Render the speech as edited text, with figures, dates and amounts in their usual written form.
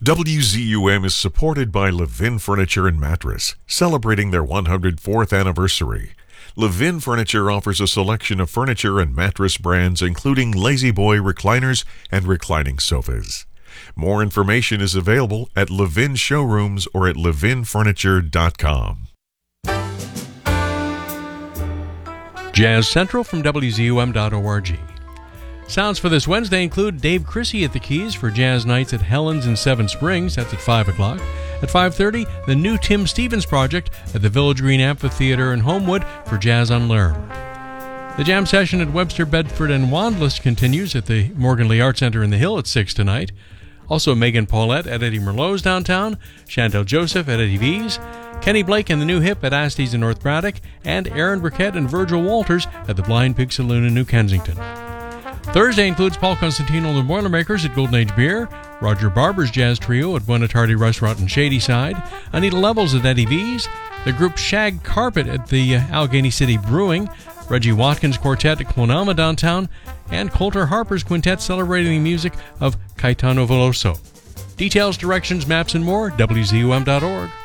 WZUM is supported by Levin Furniture and Mattress, celebrating their 104th anniversary. Levin Furniture offers a selection of furniture and mattress brands, including Lazy Boy recliners and reclining sofas. More information is available at Levin Showrooms or at levinfurniture.com. Jazz Central from WZUM.org. Sounds for this Wednesday include Dave Chrissy at the keys for Jazz Nights at Helen's in Seven Springs. That's at 5 o'clock. At 5:30, the new Tim Stevens Project at the Village Green Amphitheater in Homewood for Jazz on Lerm. The jam session at Webster, Bedford, and Wandsworth continues at the Morgan Lee Art Center in the Hill at 6 tonight. Also, Megan Paulette at Eddie Merlot's downtown, Chantel Joseph at Eddie V's, Kenny Blake and the New Hip at Asti's in North Braddock, and Aaron Burkett and Virgil Walters at the Blind Pig Saloon in New Kensington. Thursday includes Paul Constantino and the Boilermakers at Golden Age Beer, Roger Barber's Jazz Trio at Buena Tarde Restaurant in Shadyside, Anita Levels at Eddie V's, the group Shag Carpet at the Allegheny City Brewing, Reggie Watkins Quartet at Clonalma downtown, and Coulter Harper's Quintet celebrating the music of Caetano Veloso. Details, directions, maps, and more, WZUM.org.